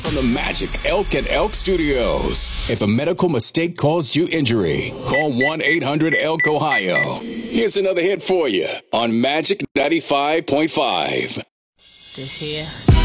From the Magic Elk and Elk Studios. If a medical mistake caused you injury, call 1-800-ELK-OHIO. Here's another hit for you on Magic 95.5. This here